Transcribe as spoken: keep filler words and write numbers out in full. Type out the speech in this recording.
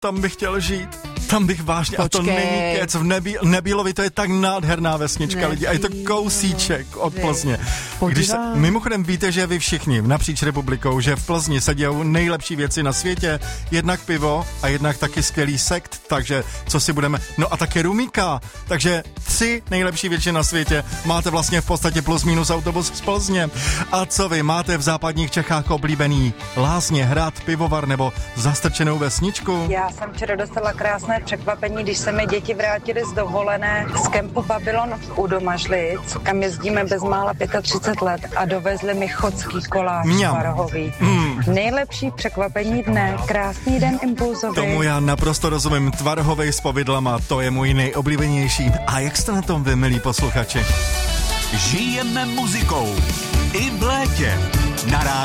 tam bych chtěl žít. Tam bych vážně, Počkej. a to není kec, v Nebí, Nebílovi to je tak nádherná vesnička Nebílo. lidi a je to kousíček od Plzně. Podívám. Když se, mimochodem víte, že vy všichni napříč republikou, že v Plzni se dějou nejlepší věci na světě, jednak pivo a jednak taky skvělý sekt, takže co si budeme, no a taky rumíka, takže tři nejlepší věci na světě máte vlastně v podstatě plus minus autobus z Plzně. A co vy, máte v západních Čechách oblíbený lázně, hrad, pivovar nebo zastrčenou vesničku? Já jsem včera dostala krásné překvapení, když se mi děti vrátily z dovolené z kempu Babylon u Domažlic, kam jezdíme bezmála třicet pět let a dovezli mi chodský koláč tvarohový. Mm. Nejlepší překvapení dne, krásný den impulzový. Tomu já naprosto rozumím, tvarohovej s povidlama, to je můj nejoblíbenější. A jak jste na tom vy, milí posluchači? Žijeme muzikou i v létě na